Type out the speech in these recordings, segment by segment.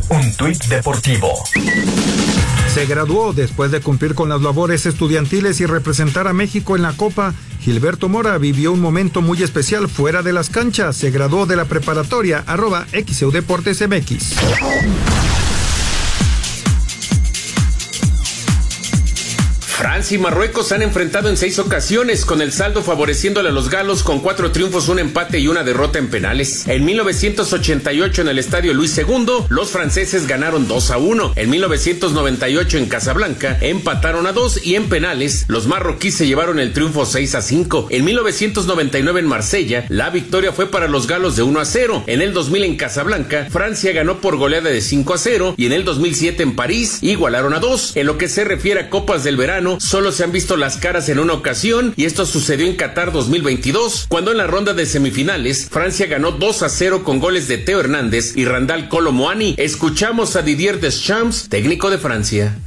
Un tuit deportivo. Se graduó después de cumplir con las labores estudiantiles y representar a México en la Copa. Gilberto Mora vivió un momento muy especial fuera de las canchas. Se graduó de la preparatoria @XEU Deportes MX. Francia y Marruecos se han enfrentado en 6 ocasiones, con el saldo favoreciéndole a los galos con 4 triunfos, un empate y una derrota en penales. En 1988 en el estadio Luis II, los franceses ganaron 2-1. En 1998 en Casablanca empataron a 2 y en penales los marroquíes se llevaron el triunfo 6-5. En 1999 en Marsella, la victoria fue para los galos de 1-0. En el 2000 en Casablanca, Francia ganó por goleada de 5-0 y en el 2007 en París igualaron a 2. En lo que se refiere a Copas del Verano, solo se han visto las caras en una ocasión y esto sucedió en Qatar 2022, cuando en la ronda de semifinales Francia ganó 2-0 con goles de Teo Hernández y Randal Kolo Muani. Escuchamos a Didier Deschamps, técnico de Francia.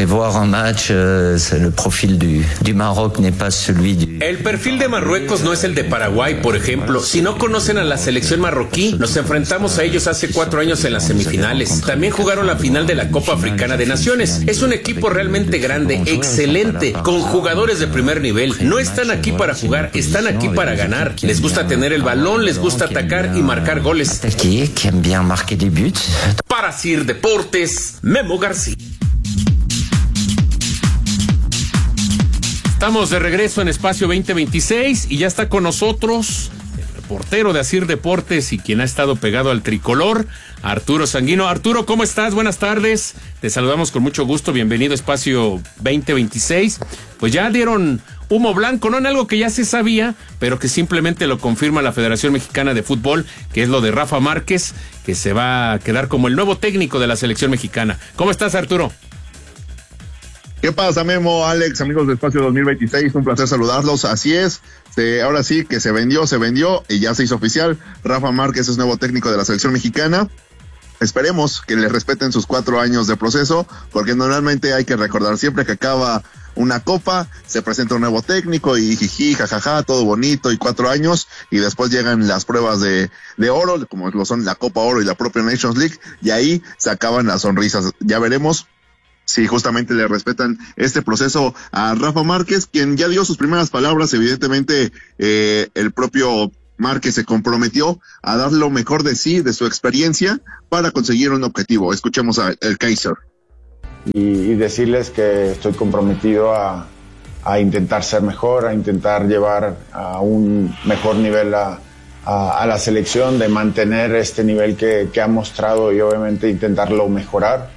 El perfil de Marruecos no es el de Paraguay, por ejemplo. Si no conocen a la selección marroquí, nos enfrentamos a ellos hace 4 años en las semifinales. También jugaron la final de la Copa Africana de Naciones. Es un equipo realmente grande, excelente, con jugadores de primer nivel. No están aquí para jugar, están aquí para ganar. Les gusta tener el balón, les gusta atacar y marcar goles. Para CIR Deportes, Memo García. Estamos de regreso en Espacio 2026 y ya está con nosotros el reportero de ASIR Deportes y quien ha estado pegado al tricolor, Arturo Sanguino. Arturo, ¿cómo estás? Buenas tardes. Te saludamos con mucho gusto. Bienvenido a Espacio 2026. Pues ya dieron humo blanco, no en algo que ya se sabía, pero que simplemente lo confirma la Federación Mexicana de Fútbol, que es lo de Rafa Márquez, que se va a quedar como el nuevo técnico de la selección mexicana. ¿Cómo estás, Arturo? ¿Qué pasa, Memo, Alex, amigos de Espacio 2026? Un placer saludarlos. Así es, ahora sí que se vendió y ya se hizo oficial. Rafa Márquez es nuevo técnico de la selección mexicana. Esperemos que le respeten sus 4 años de proceso, porque normalmente hay que recordar, siempre que acaba una copa, se presenta un nuevo técnico y jiji, jajaja, todo bonito y 4 años, y después llegan las pruebas de oro, como lo son la Copa Oro y la propia Nations League, y ahí se acaban las sonrisas. Ya veremos si justamente le respetan este proceso a Rafa Márquez, quien ya dio sus primeras palabras. Evidentemente, el propio Márquez se comprometió a dar lo mejor de sí, de su experiencia, para conseguir un objetivo. Escuchemos al Kaiser. Y decirles que estoy comprometido a intentar ser mejor, a intentar llevar a un mejor nivel a la selección, de mantener este nivel que ha mostrado y obviamente intentarlo mejorar.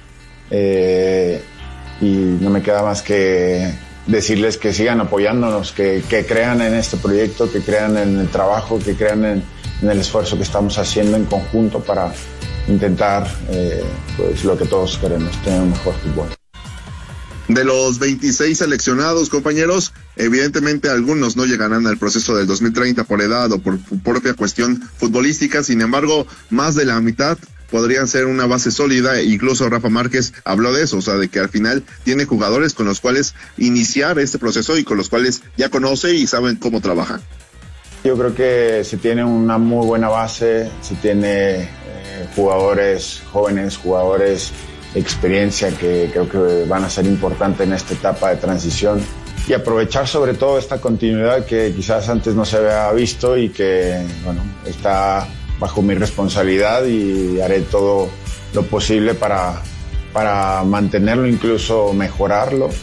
Y no me queda más que decirles que sigan apoyándonos, que crean en este proyecto, que crean en el trabajo, que crean en el esfuerzo que estamos haciendo en conjunto para intentar pues lo que todos queremos, tener un mejor fútbol. De los 26 seleccionados, compañeros, evidentemente algunos no llegarán al proceso del 2030 por edad o por propia cuestión futbolística. Sin embargo, más de la mitad podrían ser una base sólida. Incluso Rafa Márquez habló de eso, o sea, de que al final tiene jugadores con los cuales iniciar este proceso y con los cuales ya conoce y saben cómo trabajan. Yo creo que se tiene una muy buena base, se tiene jugadores jóvenes, jugadores de experiencia que creo que van a ser importantes en esta etapa de transición, y aprovechar sobre todo esta continuidad que quizás antes no se había visto y que, bueno, está bajo mi responsabilidad, y haré todo lo posible para mantenerlo, incluso mejorarlo.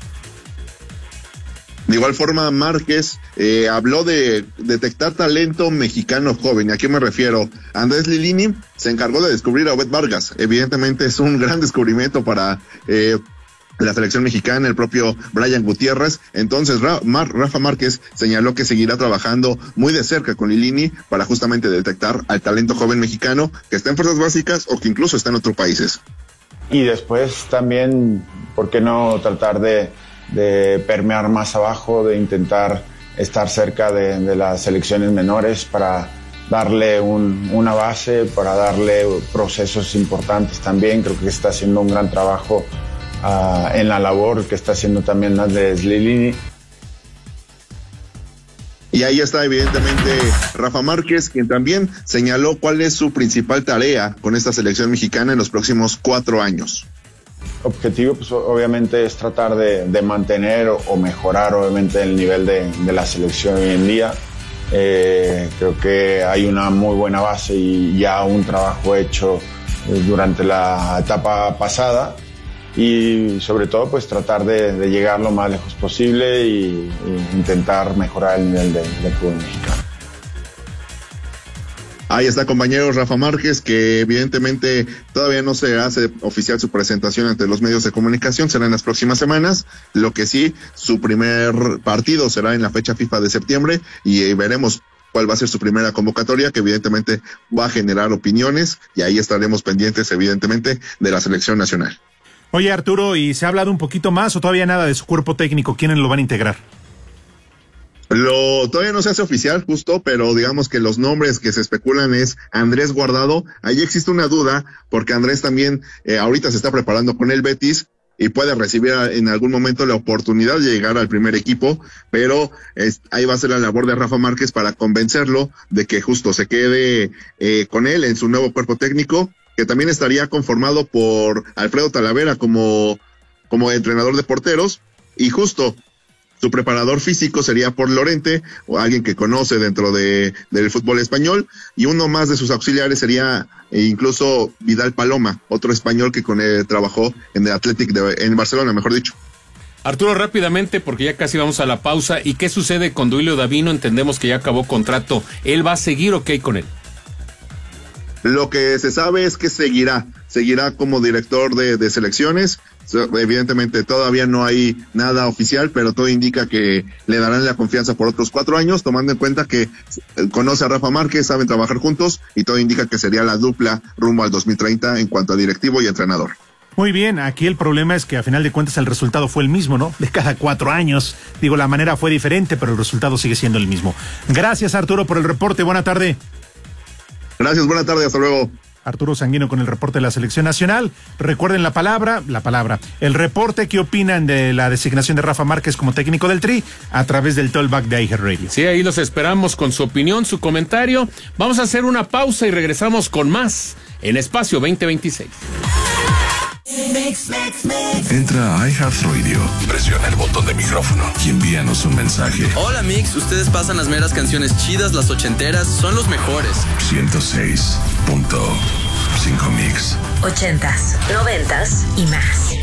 De igual forma, Márquez habló de detectar talento mexicano joven. ¿A qué me refiero? Andrés Lilini se encargó de descubrir a Obed Vargas. Evidentemente es un gran descubrimiento para la selección mexicana, el propio Brian Gutiérrez. Entonces Rafa Márquez señaló que seguirá trabajando muy de cerca con Lilini para justamente detectar al talento joven mexicano que está en fuerzas básicas o que incluso está en otros países. Y después también, ¿por qué no tratar de permear más abajo, de intentar estar cerca de las selecciones menores para darle una base, para darle procesos importantes también? Creo que está haciendo un gran trabajo en la labor que está haciendo también Andrés Lilini. Y ahí está evidentemente Rafa Márquez, quien también señaló cuál es su principal tarea con esta selección mexicana en los próximos 4 años. Objetivo, pues obviamente es tratar de mantener o mejorar obviamente el nivel de la selección hoy en día. Creo que hay una muy buena base y ya un trabajo hecho durante la etapa pasada, y sobre todo pues tratar de llegar lo más lejos posible y intentar mejorar el nivel del fútbol mexicano. Ahí está, compañeros, Rafa Márquez, que evidentemente todavía no se hace oficial su presentación ante los medios de comunicación, será en las próximas semanas. Lo que sí, su primer partido será en la fecha FIFA de septiembre y veremos cuál va a ser su primera convocatoria, que evidentemente va a generar opiniones, y ahí estaremos pendientes evidentemente de la selección nacional. Oye, Arturo, ¿y se ha hablado un poquito más o todavía nada de su cuerpo técnico? ¿Quiénes lo van a integrar? Todavía no se hace oficial, justo, pero digamos que los nombres que se especulan es Andrés Guardado. Ahí existe una duda, porque Andrés también ahorita se está preparando con el Betis y puede recibir en algún momento la oportunidad de llegar al primer equipo, pero ahí va a ser la labor de Rafa Márquez para convencerlo de que justo se quede con él en su nuevo cuerpo técnico, que también estaría conformado por Alfredo Talavera como entrenador de porteros, y justo su preparador físico sería por Lorente, o alguien que conoce dentro del fútbol español, y uno más de sus auxiliares sería incluso Vidal Paloma, otro español que con él trabajó en el Athletic en Barcelona, mejor dicho. Arturo, rápidamente, porque ya casi vamos a la pausa. ¿Y qué sucede con Duilio Davino? Entendemos que ya acabó contrato. ¿Él va a seguir o qué hay con él? Lo que se sabe es que seguirá como director de selecciones. Evidentemente todavía no hay nada oficial, pero todo indica que le darán la confianza por otros 4 años, tomando en cuenta que conoce a Rafa Márquez, saben trabajar juntos, y todo indica que sería la dupla rumbo al 2030 en cuanto a directivo y entrenador. Muy bien, aquí el problema es que a final de cuentas el resultado fue el mismo, ¿no? De cada 4 años. Digo, la manera fue diferente, pero el resultado sigue siendo el mismo. Gracias, Arturo, por el reporte. Buena tarde. Gracias, buena tarde, hasta luego. Arturo Sanguino con el reporte de la Selección Nacional. Recuerden el reporte que opinan de la designación de Rafa Márquez como técnico del Tri a través del Tollback de iHeartRadio. Sí, ahí los esperamos con su opinión, su comentario. Vamos a hacer una pausa y regresamos con más en Espacio 2026. Entra a iHeartRadio, presiona el botón de micrófono y envíanos un mensaje. Hola Mix, ustedes pasan las meras canciones chidas, las ochenteras, son los mejores. 106.5 Mix. 80s, 90s y más.